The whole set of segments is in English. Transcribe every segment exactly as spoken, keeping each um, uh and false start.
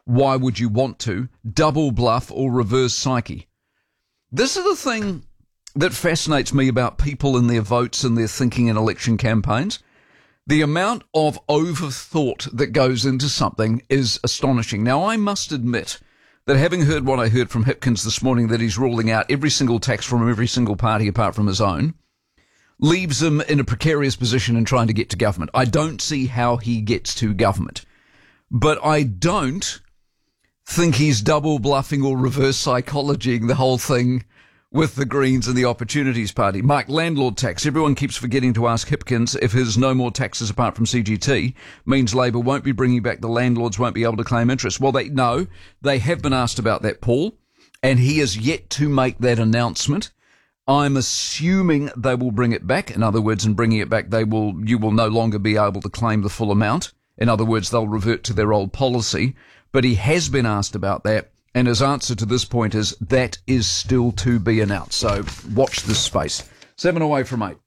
Why would you want to? Double bluff or reverse psyche? This is the thing that fascinates me about people and their votes and their thinking in election campaigns. The amount of overthought that goes into something is astonishing. Now, I must admit that having heard what I heard from Hipkins this morning, that he's ruling out every single tax from every single party apart from his own, leaves him in a precarious position in trying to get to government. I don't see how he gets to government. But I don't think he's double bluffing or reverse psychologying the whole thing with the Greens and the Opportunities Party. Mike, landlord tax. Everyone keeps forgetting to ask Hipkins if his no more taxes apart from C G T means Labor won't be bringing back the landlords, won't be able to claim interest. Well, they no, they have been asked about that, Paul, and he has yet to make that announcement. I'm assuming they will bring it back. In other words, in bringing it back, they will you will no longer be able to claim the full amount. In other words, they'll revert to their old policy. But he has been asked about that. And his answer to this point is that is still to be announced. So watch this space. Seven away from eight.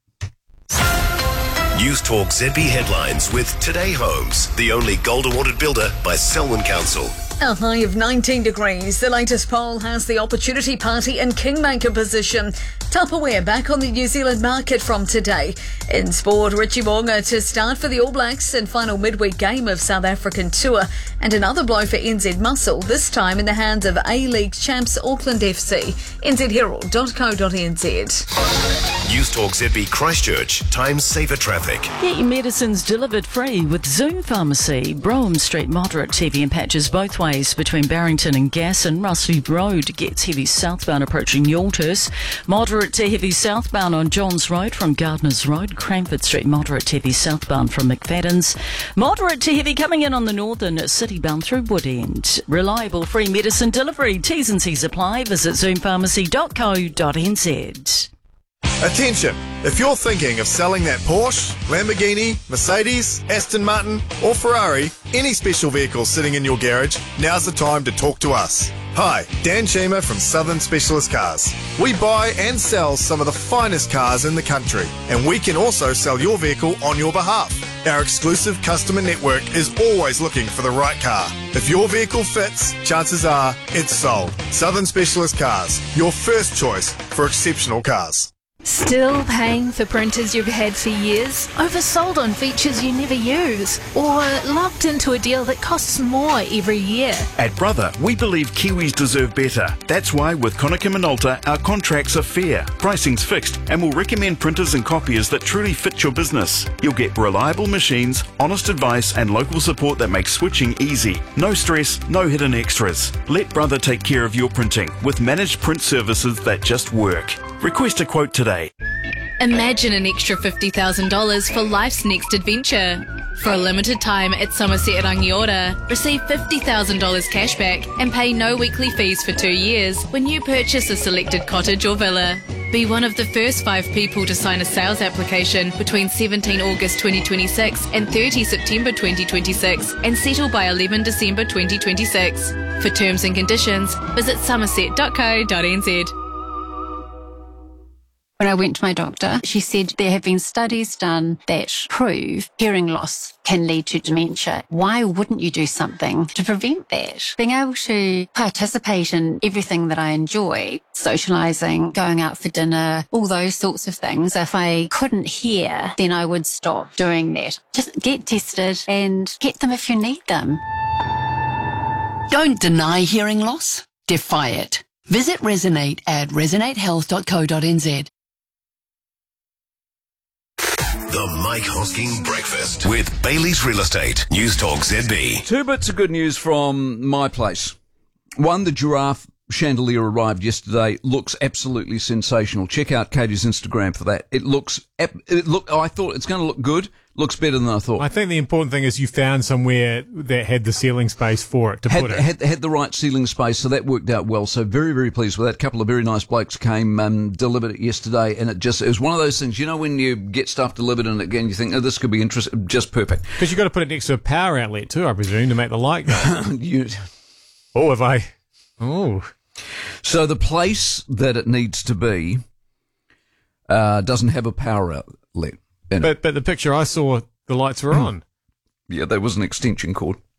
News Talk Z B headlines with Today Homes, the only gold awarded builder by Selwyn Council. A high of nineteen degrees. The latest poll has the Opportunity Party in kingmaker position. Tupperware back on the New Zealand market from today. In sport, Richie Mo'unga to start for the All Blacks in final midweek game of South African tour. And another blow for N Z Muscle, this time in the hands of A-League champs Auckland F C. n z herald dot co dot n z. News Talk Z B Christchurch, times safer traffic. Get your medicines delivered free with Zoom Pharmacy. Brougham Street, moderate T V and patches both ways between Barrington and Gas, and Russell Road gets heavy southbound approaching Yalters. Moderate to heavy southbound on Johns Road from Gardners Road. Cranford Street, moderate to heavy southbound from McFadden's. Moderate to heavy coming in on the northern citybound through Woodend. Reliable free medicine delivery. T's and C's apply. Visit zoom pharmacy dot co dot n z. Attention! If you're thinking of selling that Porsche, Lamborghini, Mercedes, Aston Martin or Ferrari, any special vehicle sitting in your garage, now's the time to talk to us. Hi, Dan Sheamer from Southern Specialist Cars. We buy and sell some of the finest cars in the country, and we can also sell your vehicle on your behalf. Our exclusive customer network is always looking for the right car. If your vehicle fits, chances are it's sold. Southern Specialist Cars, your first choice for exceptional cars. Still paying for printers you've had for years? Oversold on features you never use? Or locked into a deal that costs more every year? At Brother, we believe Kiwis deserve better. That's why with Konica Minolta, our contracts are fair, pricing's fixed, and we'll recommend printers and copiers that truly fit your business. You'll get reliable machines, honest advice, and local support that makes switching easy. No stress, no hidden extras. Let Brother take care of your printing with managed print services that just work. Request a quote today. Imagine an extra fifty thousand dollars for life's next adventure. For a limited time at Somerset Rangiora, receive fifty thousand dollars cash back and pay no weekly fees for two years when you purchase a selected cottage or villa. Be one of the first five people to sign a sales application between seventeenth August twenty twenty-six and thirtieth September twenty twenty-six and settle by eleventh December twenty twenty-six. For terms and conditions, visit somerset dot co dot n z. When I went to my doctor, she said there have been studies done that prove hearing loss can lead to dementia. Why wouldn't you do something to prevent that? Being able to participate in everything that I enjoy, socialising, going out for dinner, all those sorts of things. If I couldn't hear, then I would stop doing that. Just get tested and get them if you need them. Don't deny hearing loss. Defy it. Visit Resonate at resonate health dot co dot n z. The Mike Hosking Breakfast with Bailey's Real Estate. News Talk Z B. Two bits of good news from my place. One, the giraffe chandelier arrived yesterday. Looks absolutely sensational. Check out Katie's Instagram for that. It looks, it look. I thought it's going to look good. Looks better than I thought. I think the important thing is you found somewhere that had the ceiling space for it to had, put it. Had, had the right ceiling space, so that worked out well. So very, very pleased with that. A couple of very nice blokes came, um, delivered it yesterday, and it just, it was one of those things, you know, when you get stuff delivered and again you think, oh, this could be interesting, just perfect. Because you've got to put it next to a power outlet too, I presume, to make the light go. you, oh, have I? Oh. So the place that it needs to be uh, doesn't have a power outlet. But, but the picture I saw, the lights were on. Yeah, there was an extension cord.